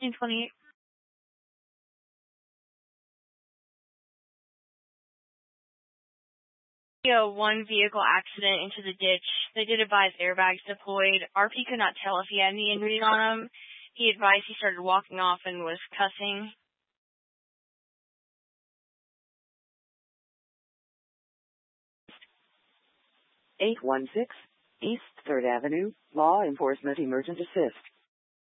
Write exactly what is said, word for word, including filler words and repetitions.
In twenty-eight. A one vehicle accident into the ditch. They did advise airbags deployed. R P could not tell if he had any injuries on him. He advised he started walking off and was cussing. eight one six East third Avenue, Law Enforcement Emergent Assist.